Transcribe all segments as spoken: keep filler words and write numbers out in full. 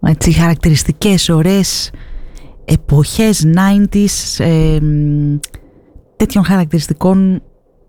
έτσι, χαρακτηριστικές, ωραίες εποχές ενενήντα, ε, τέτοιων χαρακτηριστικών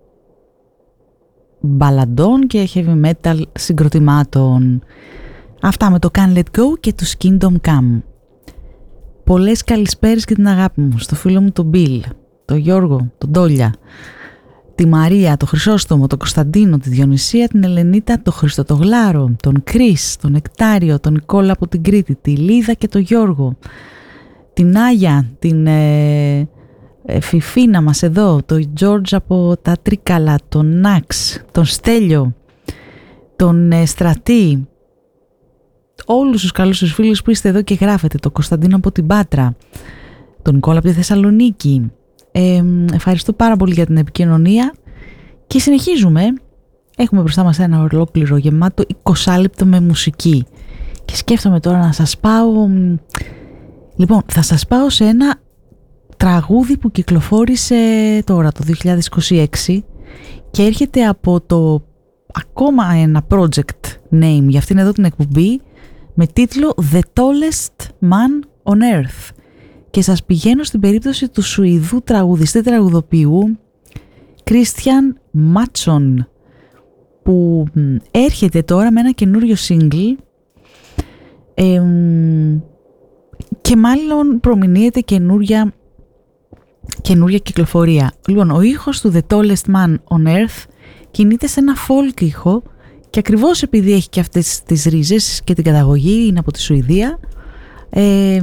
μπαλαντών και heavy metal συγκροτημάτων. Αυτά με το Can't Let Go και το Kingdom Come. Πολλές καλησπέρες και την αγάπη μου στο φίλο μου τον Bill, τον Γιώργο, τον Τόλια, τη Μαρία, τον Χρυσόστομο, τον Κωνσταντίνο, τη Διονυσία, την Ελενίτα, τον Χρήστο τον Γλάρο, τον Κρίς, τον Νεκτάριο, τον Νικόλα από την Κρήτη, τη Λίδα και τον Γιώργο, την Άγια, την ε, ε, Φιφίνα μας εδώ, τον Τζόρτζ από τα Τρίκαλα, τον Νάξ, τον Στέλιο, τον ε, Στρατή, όλους τους καλούς τους φίλους που είστε εδώ και γράφετε, τον Κωνσταντίνο από την Πάτρα, τον Νικόλα από τη Θεσσαλονίκη. Ε, ευχαριστώ πάρα πολύ για την επικοινωνία και συνεχίζουμε. Έχουμε μπροστά μας ένα ολόκληρο γεμάτο είκοσι λεπτό με μουσική και σκέφτομαι τώρα να σας πάω. Λοιπόν, θα σας πάω σε ένα τραγούδι που κυκλοφόρησε τώρα το δύο χιλιάδες είκοσι έξι και έρχεται από το ακόμα ένα project name για αυτήν εδώ την εκπομπή με τίτλο The Tallest Man on Earth. Και σας πηγαίνω στην περίπτωση του Σουηδού τραγουδιστή τραγουδοποιού Christian Mattsson, που έρχεται τώρα με ένα καινούριο single ε, και μάλλον προμηνύεται καινούρια, καινούρια κυκλοφορία. Λοιπόν, ο ήχος του The Tallest Man on Earth κινείται σε ένα folk ήχο και ακριβώς επειδή έχει και αυτές τις ρίζες και την καταγωγή, είναι από τη Σουηδία, ε,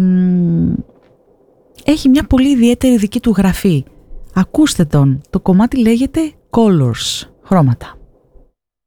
έχει μια πολύ ιδιαίτερη δική του γραφή. Ακούστε τον, το κομμάτι λέγεται Colors, χρώματα.